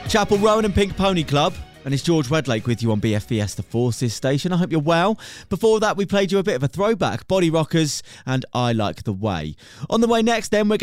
Chapel Rowan and Pink Pony Club. And it's George Redlake with you on BFBS The Forces station. I hope you're well. Before that, we played you a bit of a throwback. Body Rockers and I Like the Way. On the way next, then, we're